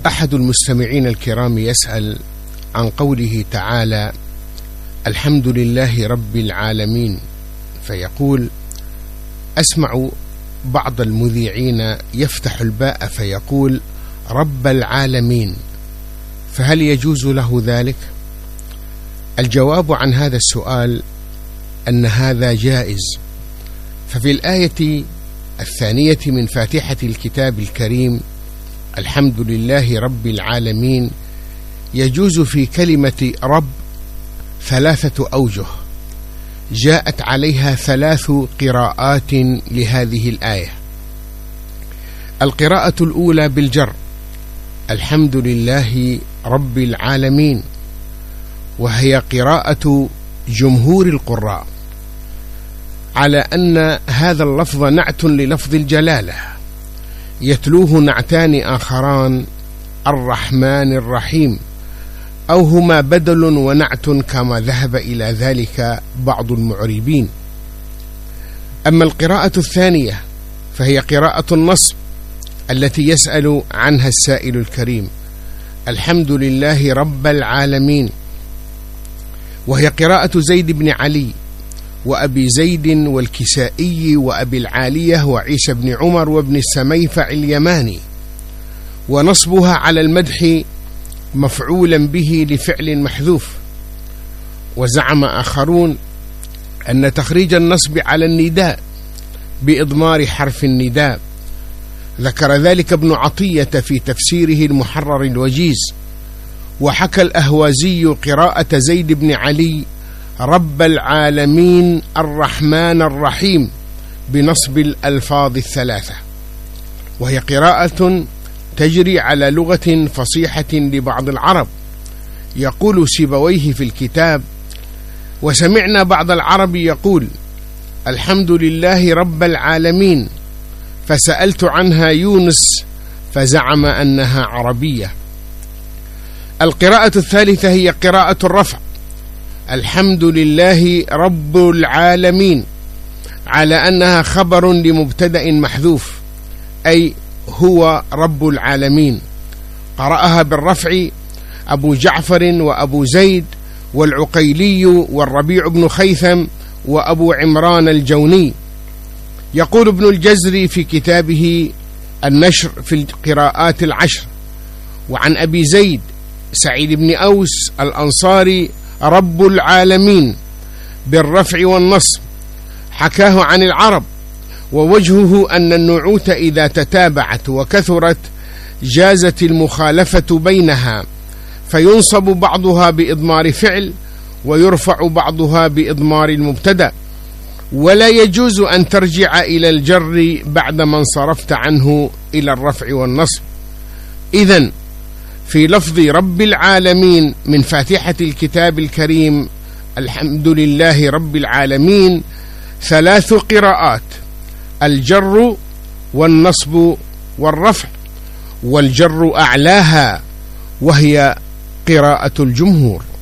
أحد المستمعين الكرام يسأل عن قوله تعالى: الحمد لله رب العالمين، فيقول: أسمع بعض المذيعين يفتح الباء فيقول رب العالمين، فهل يجوز له ذلك؟ الجواب عن هذا السؤال أن هذا جائز، ففي الآية الثانية من فاتحة الكتاب الكريم الحمد لله رب العالمين يجوز في كلمة رب 3 أوجه جاءت عليها 3 قراءات لهذه الآية. القراءة الأولى بالجر: الحمد لله رب العالمين، وهي قراءة جمهور القراء على أن هذا اللفظ نعت للفظ الجلالة يتلوه نعتان آخران: الرحمن الرحيم، أو هما بدل ونعت كما ذهب إلى ذلك بعض المعربين. أما القراءة الثانية فهي قراءة النصب التي يسأل عنها السائل الكريم: الحمد لله رب العالمين، وهي قراءة زيد بن علي وأبي زيد والكسائي وأبي العالية وعيسى بن عمر وابن السميفع اليماني، ونصبها على المدح مفعولا به لفعل محذوف. وزعم آخرون أن تخريج النصب على النداء بإضمار حرف النداء، ذكر ذلك ابن عطية في تفسيره المحرر الوجيز. وحكى الأهوازي قراءة زيد بن علي رب العالمين الرحمن الرحيم بنصب الألفاظ 3، وهي قراءة تجري على لغة فصيحة لبعض العرب. يقول سيبويه في الكتاب: وسمعنا بعض العرب يقول الحمد لله رب العالمين، فسألت عنها يونس فزعم أنها عربية. القراءة الثالثة هي قراءة الرفع: الحمد لله رب العالمين، على أنها خبر لمبتدأ محذوف، أي هو رب العالمين. قرأها بالرفع أبو جعفر وأبو زيد والعقيلي والربيع بن خيثم وأبو عمران الجوني. يقول ابن الجزري في كتابه النشر في القراءات 10: وعن أبي زيد سعيد بن أوس الأنصاري رب العالمين بالرفع والنصب، حكاه عن العرب، ووجهه أن النعوت إذا تتابعت وكثرت جازت المخالفة بينها، فينصب بعضها بإضمار فعل ويرفع بعضها بإضمار المبتدأ، ولا يجوز أن ترجع إلى الجر بعدما انصرفت عنه إلى الرفع والنصب. إذن في لفظ رب العالمين من فاتحة الكتاب الكريم الحمد لله رب العالمين 3 قراءات: الجر والنصب والرفع، والجر أعلاها وهي قراءة الجمهور.